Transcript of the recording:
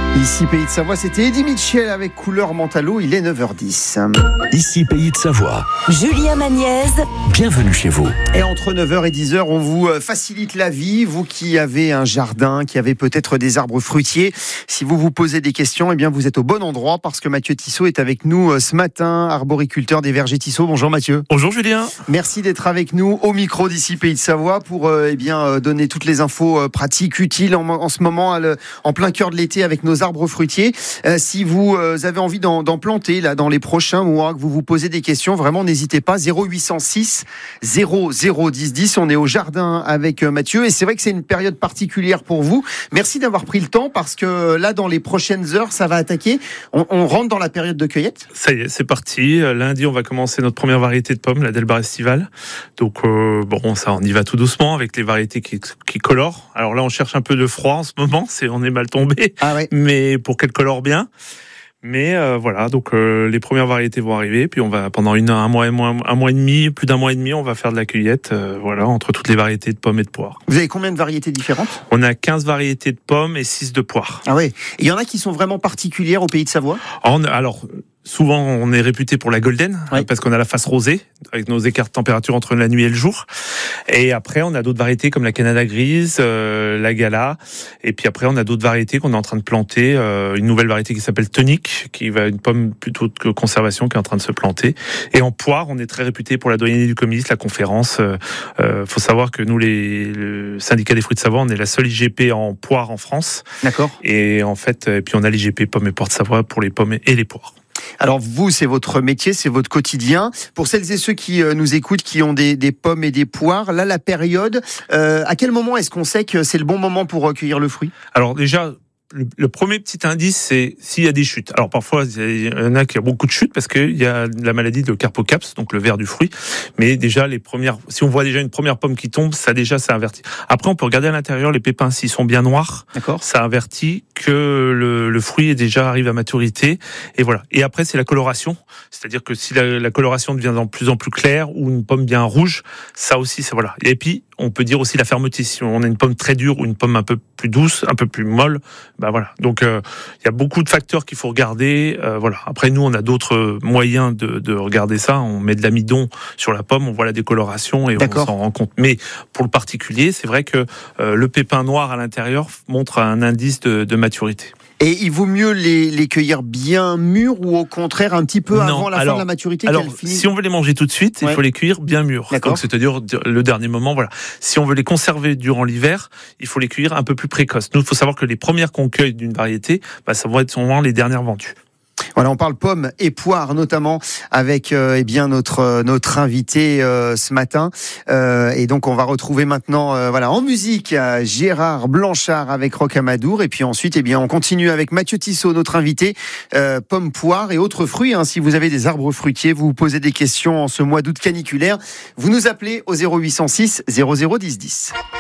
Ici Pays de Savoie, c'était Eddie Mitchell avec Couleur Mentalo, il est 9h10. Ici Pays de Savoie. Julien Magniez. Bienvenue chez vous. Et entre 9h et 10h, on vous facilite la vie. Vous qui avez un jardin, qui avez peut-être des arbres fruitiers, si vous vous posez des questions, eh bien vous êtes au bon endroit parce que Mathieu Tissot est avec nous ce matin, arboriculteur des Vergers Tissot. Bonjour Mathieu. Bonjour Julien. Merci d'être avec nous au micro d'Ici Pays de Savoie pour donner toutes les infos pratiques, utiles en ce moment, en plein cœur de l'été avec nos arbres fruitiers. Si vous avez envie d'en planter là dans les prochains mois, que vous vous posez des questions, vraiment n'hésitez pas. 0806 00 10 10. On est au jardin avec Mathieu et c'est vrai que c'est une période particulière pour vous. Merci d'avoir pris le temps parce que là dans les prochaines heures ça va attaquer. On rentre dans la période de cueillette. Ça y est, c'est parti. Lundi, on va commencer notre première variété de pommes, la Delbar estivale. Donc ça, on y va tout doucement avec les variétés qui colorent. Alors là, on cherche un peu de froid en ce moment. On est mal tombé. Ah ouais. Mais pour qu'elle colore bien. Mais donc les premières variétés vont arriver, puis on va pendant un mois et demi, plus d'un mois et demi, on va faire de la cueillette, entre toutes les variétés de pommes et de poires. Vous avez combien de variétés différentes ? On a 15 variétés de pommes et 6 de poires. Ah ouais. Il y en a qui sont vraiment particulières au Pays de Savoie ? Alors souvent, on est réputé pour la golden, oui, parce qu'on a la face rosée, avec nos écarts de température entre la nuit et le jour. Et après, on a d'autres variétés comme la Canada grise, la Gala. Et puis après, on a d'autres variétés qu'on est en train de planter. Une nouvelle variété qui s'appelle Tonic, qui va une pomme plutôt de conservation qui est en train de se planter. Et en poire, on est très réputé pour la doyenné du Comilis, la conférence. Faut savoir que nous, le syndicat des fruits de Savoie, on est la seule IGP en poire en France. D'accord. Et en fait, et puis on a l'IGP pommes et poires de Savoie pour les pommes et les poires. Alors vous, c'est votre métier, c'est votre quotidien. Pour celles et ceux qui nous écoutent, qui ont des pommes et des poires, là, la période, à quel moment est-ce qu'on sait que c'est le bon moment pour recueillir le fruit ? Alors déjà, le premier petit indice, c'est s'il y a des chutes. Alors parfois, il y en a qui ont beaucoup de chutes parce qu'il y a la maladie de Carpocaps, donc le ver du fruit. Mais déjà, si on voit déjà une première pomme qui tombe, ça avertit. Après, on peut regarder à l'intérieur les pépins, s'ils sont bien noirs. D'accord. Ça avertit que le fruit arrive à maturité. Et voilà. Et après, c'est la coloration. C'est-à-dire que si la coloration devient de plus en plus claire ou une pomme bien rouge, ça aussi, c'est voilà. Et puis, on peut dire aussi la fermeté. Si on a une pomme très dure ou une pomme un peu plus douce, un peu plus molle, voilà. Donc il y a beaucoup de facteurs qu'il faut regarder. Après nous, on a d'autres moyens de regarder ça. On met de l'amidon sur la pomme, on voit la décoloration et D'accord, on s'en rend compte. Mais pour le particulier, c'est vrai que le pépin noir à l'intérieur montre un indice de maturité. Et il vaut mieux les cueillir bien mûrs ou au contraire un petit peu avant la fin de la maturité qu'elles finissent ? Si on veut les manger tout de suite, il faut les cueillir bien mûrs. D'accord. Donc, c'est-à-dire le dernier moment, voilà. Si on veut les conserver durant l'hiver, il faut les cueillir un peu plus précoces. Nous, il faut savoir que les premières qu'on cueille d'une variété, ça va être souvent les dernières vendues. Voilà, on parle pommes et poires notamment avec notre invité ce matin. Et donc on va retrouver maintenant en musique Gérard Blanchard avec Rocamadour. Et puis ensuite on continue avec Mathieu Tissot, notre invité, pommes, poires et autres fruits. Si vous avez des arbres fruitiers, vous vous posez des questions en ce mois d'août caniculaire, vous nous appelez au 0806 00 10 10.